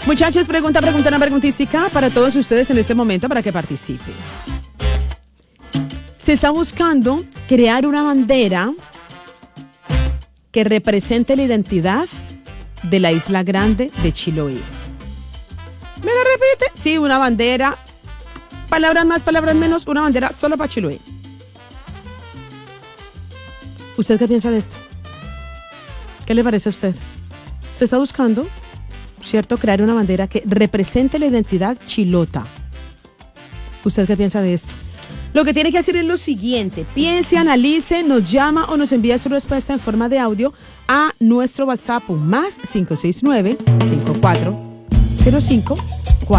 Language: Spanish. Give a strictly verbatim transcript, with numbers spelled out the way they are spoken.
Muchachos, pregunta, pregunta, una preguntística para todos ustedes en este momento para que participen. Se está buscando crear una bandera que represente la identidad de la Isla Grande de Chiloé. ¿Me la repite? Sí, una bandera. Palabras más, palabras menos, una bandera solo para Chiloé. ¿Usted qué piensa de esto? ¿Qué le parece a usted? Se está buscando, ¿cierto?, crear una bandera que represente la identidad chilota. ¿Usted qué piensa de esto? Lo que tiene que hacer es lo siguiente: piense, analice, nos llama o nos envía su respuesta en forma de audio a nuestro WhatsApp más cinco seis nueve, cinco cuatro cero cinco